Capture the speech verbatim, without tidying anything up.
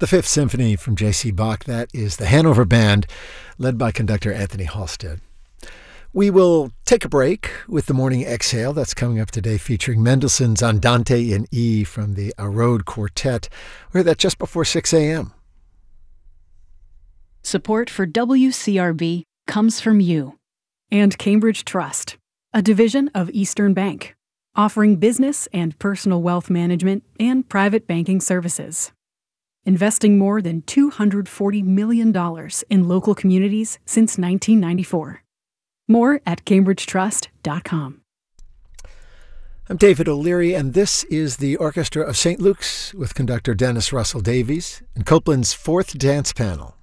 The Fifth Symphony from J C. Bach. That is the Hanover Band, led by conductor Anthony Halstead. We will take a break with the Morning Exhale. That's coming up today, featuring Mendelssohn's Andante in E from the Arode Quartet. We heard that just before six a.m. Support for W C R B comes from you. And Cambridge Trust, a division of Eastern Bank, offering business and personal wealth management and private banking services. Investing more than two hundred forty million dollars in local communities since nineteen ninety-four. More at cambridge trust dot com. I'm David O'Leary, and this is the Orchestra of Saint Luke's with conductor Dennis Russell Davies and Copland's Fourth Dance Panel.